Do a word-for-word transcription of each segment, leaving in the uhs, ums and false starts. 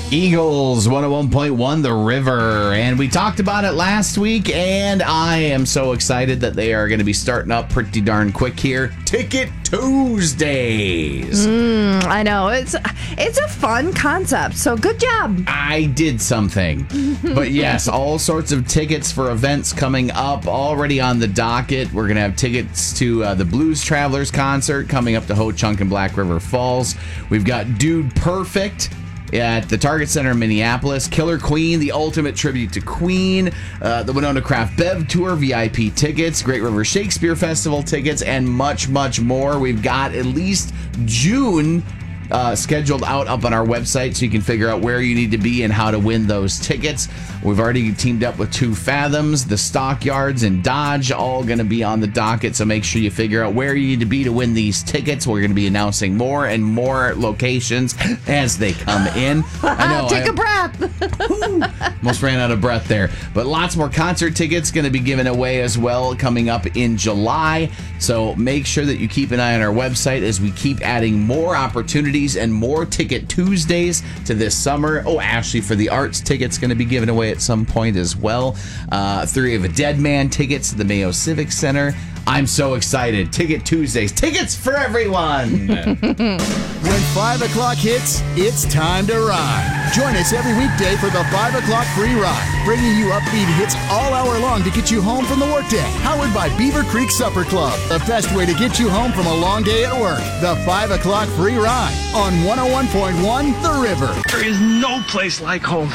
Eagles one oh one point one The River, and we talked about it last week, and I am so excited that they are going to be starting up pretty darn quick here. Ticket Tuesdays. Mm, I know. It's it's a fun concept, so good job. I did something. But yes, all sorts of tickets for events coming up already on the docket. We're going to have tickets to uh, the Blues Travelers concert coming up to Ho Chunk and Black River Falls. We've got Dude Perfect at the Target Center in Minneapolis, Killer Queen, the ultimate tribute to Queen, uh, the Winona Craft Bev Tour V I P tickets, Great River Shakespeare Festival tickets, and much, much more. We've got at least June uh, scheduled out up on our website, so you can figure out where you need to be and how to win those tickets. We've already teamed up with Two Fathoms, the Stockyards, and Dodge, all going to be on the docket, so make sure you figure out where you need to be to win these tickets. We're going to be announcing more and more locations as they come in. I know. Take I, a breath. Almost ran out of breath there. But lots more concert tickets going to be given away as well coming up in July. So make sure that you keep an eye on our website as we keep adding more opportunities and more Ticket Tuesdays to this summer. Oh, Ashley for the Arts tickets going to be given away at some point as well. Uh, Theory of a Dead Man tickets to the Mayo Civic Center. I'm so excited. Ticket Tuesdays. Tickets for everyone. When five o'clock hits, it's time to ride. Join us every weekday for the five o'clock free ride, bringing you upbeat hits all hour long to get you home from the workday. Powered by Beaver Creek Supper Club, the best way to get you home from a long day at work. The five o'clock free ride on one oh one point one The River. There is no place like home.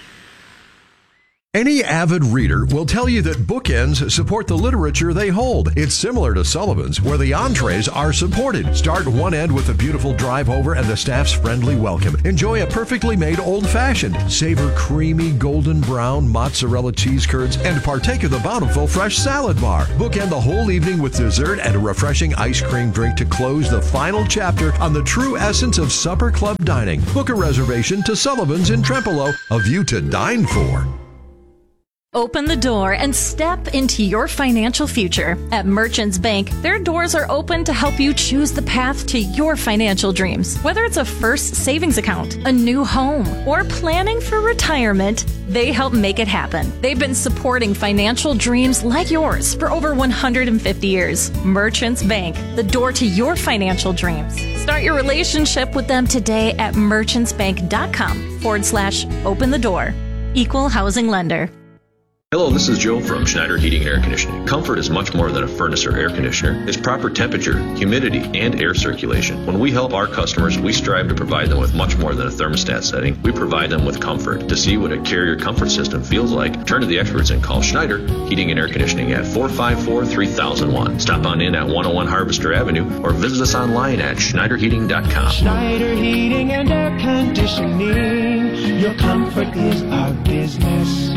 Any avid reader will tell you that bookends support the literature they hold. It's similar to Sullivan's, where the entrees are supported. Start one end with a beautiful drive over and the staff's friendly welcome. Enjoy a perfectly made old-fashioned. Savor creamy golden brown mozzarella cheese curds and partake of the bountiful fresh salad bar. Bookend the whole evening with dessert and a refreshing ice cream drink to close the final chapter on the true essence of supper club dining. Book a reservation to Sullivan's in Trempealeau, a view to dine for. Open the door and step into your financial future. At Merchants Bank, their doors are open to help you choose the path to your financial dreams. Whether it's a first savings account, a new home, or planning for retirement, they help make it happen. They've been supporting financial dreams like yours for over one hundred fifty years. Merchants Bank, the door to your financial dreams. Start your relationship with them today at merchantsbank.com forward slash open the door. Equal housing lender. Hello, this is Joe from Schneider Heating and Air Conditioning. Comfort is much more than a furnace or air conditioner. It's proper temperature, humidity, and air circulation. When we help our customers, we strive to provide them with much more than a thermostat setting. We provide them with comfort. To see what a Carrier comfort system feels like, turn to the experts and call Schneider Heating and Air Conditioning at four five four, three thousand one. Stop on in at one oh one Harvester Avenue or visit us online at schneider heating dot com. Schneider Heating and Air Conditioning. Your comfort is our business.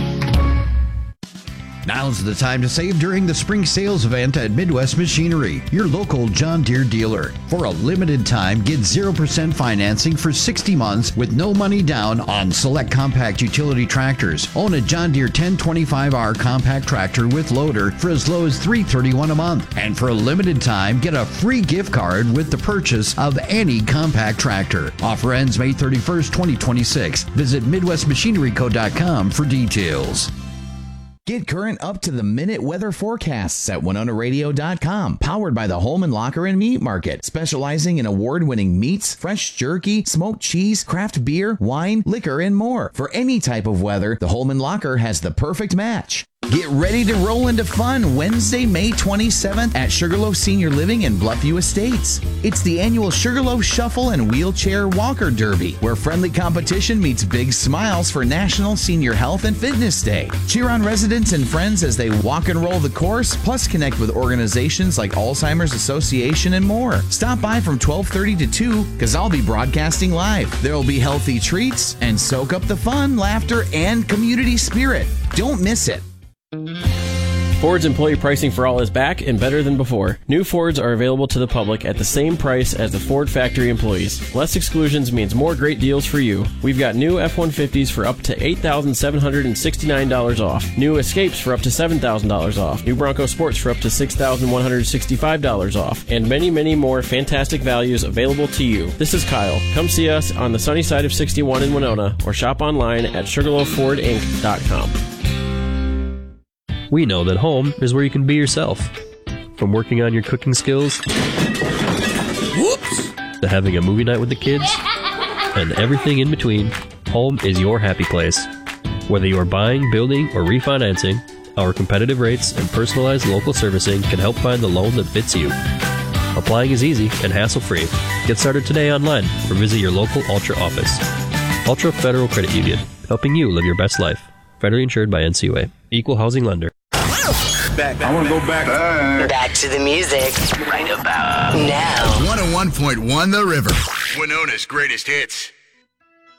Now's the time to save during the spring sales event at Midwest Machinery, your local John Deere dealer. For a limited time, get zero percent financing for sixty months with no money down on select compact utility tractors. Own a John Deere ten twenty-five R compact tractor with loader for as low as three hundred thirty-one dollars a month. And for a limited time, get a free gift card with the purchase of any compact tractor. Offer ends May thirty-first, twenty twenty-six. Visit midwest machinery co dot com for details. Get current up-to-the-minute weather forecasts at winona radio dot com. Powered by the Holman Locker and Meat Market, specializing in award-winning meats, fresh jerky, smoked cheese, craft beer, wine, liquor, and more. For any type of weather, the Holman Locker has the perfect match. Get ready to roll into fun Wednesday, May twenty-seventh at Sugarloaf Senior Living in Bluffview Estates. It's the annual Sugarloaf Shuffle and Wheelchair Walker Derby, where friendly competition meets big smiles for National Senior Health and Fitness Day. Cheer on residents and friends as they walk and roll the course, plus connect with organizations like Alzheimer's Association and more. Stop by from twelve thirty to two, because I'll be broadcasting live. There will be healthy treats and soak up the fun, laughter, and community spirit. Don't miss it. Ford's employee pricing for all is back and better than before. New Fords are available to the public at the same price as the Ford factory employees. Less exclusions means more great deals for you. We've got new F one fifties for up to eight thousand seven hundred sixty-nine dollars off. New Escapes for up to seven thousand dollars off. New Bronco Sports for up to six thousand one hundred sixty-five dollars off. And many, many more fantastic values available to you. This is Kyle. Come see us on the sunny side of sixty-one in Winona or shop online at sugarloaf ford inc dot com. We know that home is where you can be yourself. From working on your cooking skills, whoops, to having a movie night with the kids, and everything in between, home is your happy place. Whether you are buying, building, or refinancing, our competitive rates and personalized local servicing can help find the loan that fits you. Applying is easy and hassle-free. Get started today online or visit your local Ultra office. Ultra Federal Credit Union, helping you live your best life. Federally insured by N C U A. Equal housing lender. Back. I want to go back. back. Back to the music. Right about now. one oh one point one The River. Winona's greatest hits.